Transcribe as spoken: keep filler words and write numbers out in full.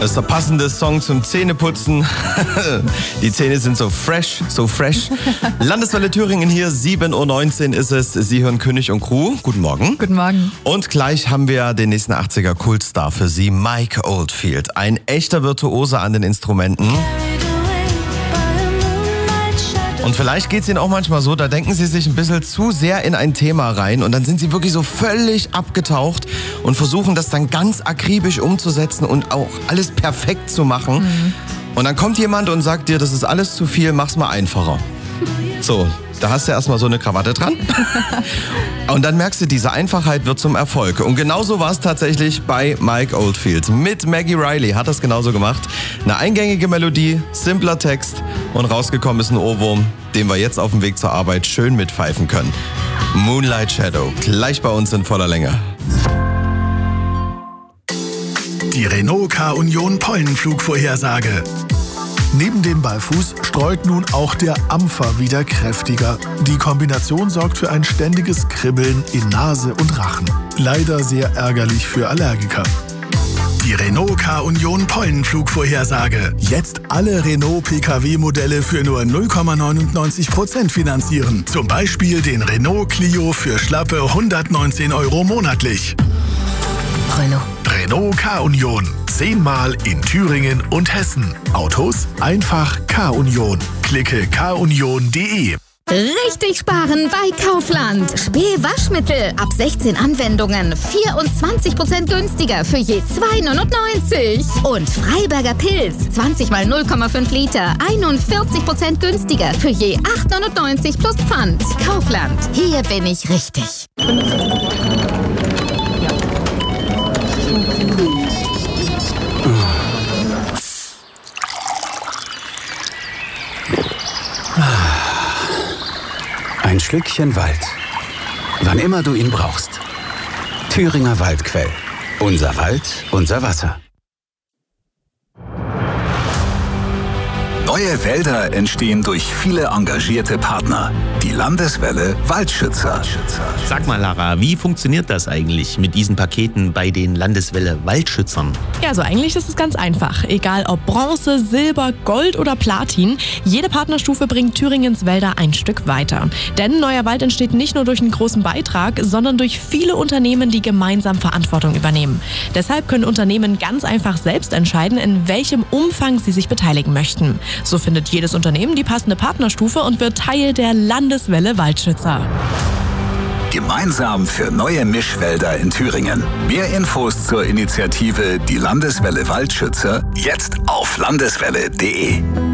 Das ist der passende Song zum Zähneputzen. Die Zähne sind so fresh, so fresh. Landeswelle Thüringen hier, sieben Uhr neunzehn ist es. Sie hören König und Crew. Guten Morgen. Guten Morgen. Und gleich haben wir den nächsten achtziger-Kultstar für Sie, Mike Oldfield. Ein echter Virtuose an den Instrumenten. Und vielleicht geht's Ihnen auch manchmal so, da denken Sie sich ein bisschen zu sehr in ein Thema rein und dann sind Sie wirklich so völlig abgetaucht und versuchen das dann ganz akribisch umzusetzen und auch alles perfekt zu machen. Mhm. Und dann kommt jemand und sagt dir, das ist alles zu viel, mach's mal einfacher. So, da hast du erstmal so eine Krawatte dran. Und dann merkst du, diese Einfachheit wird zum Erfolg. Und genauso war es tatsächlich bei Mike Oldfield. Mit Maggie Reilly hat er es genauso gemacht. Eine eingängige Melodie, simpler Text und rausgekommen ist ein Ohrwurm, den wir jetzt auf dem Weg zur Arbeit schön mitpfeifen können. Moonlight Shadow, gleich bei uns in voller Länge. Die Renault K-Union Pollenflugvorhersage. Neben dem Beifuß streut nun auch der Ampfer wieder kräftiger. Die Kombination sorgt für ein ständiges Kribbeln in Nase und Rachen. Leider sehr ärgerlich für Allergiker. Die Renault K-Union Pollenflugvorhersage. Jetzt alle Renault-P K W-Modelle für nur null Komma neunundneunzig Prozent finanzieren. Zum Beispiel den Renault Clio für schlappe hundertneunzehn Euro monatlich. Renault. Renault K-Union. Zehnmal in Thüringen und Hessen. Autos einfach K-Union. Klicke k union punkt de. Richtig sparen bei Kaufland. Spee Waschmittel ab sechzehn Anwendungen. vierundzwanzig Prozent günstiger für je zwei neunundneunzig. Und Freiberger Pilz. zwanzig mal null Komma fünf Liter. einundvierzig Prozent günstiger für je acht neunundneunzig plus Pfand. Kaufland. Hier bin ich richtig. Ein Schlückchen Wald. Wann immer du ihn brauchst. Thüringer Waldquell. Unser Wald, unser Wasser. Neue Wälder entstehen durch viele engagierte Partner. Die Landeswelle Waldschützer. Sag mal, Lara, wie funktioniert das eigentlich mit diesen Paketen bei den Landeswelle Waldschützern? Ja, also eigentlich ist es ganz einfach. Egal ob Bronze, Silber, Gold oder Platin, jede Partnerstufe bringt Thüringens Wälder ein Stück weiter. Denn neuer Wald entsteht nicht nur durch einen großen Beitrag, sondern durch viele Unternehmen, die gemeinsam Verantwortung übernehmen. Deshalb können Unternehmen ganz einfach selbst entscheiden, in welchem Umfang sie sich beteiligen möchten. So findet jedes Unternehmen die passende Partnerstufe und wird Teil der Landeswelle Waldschützer. Gemeinsam für neue Mischwälder in Thüringen. Mehr Infos zur Initiative Die Landeswelle Waldschützer jetzt auf landeswelle punkt de.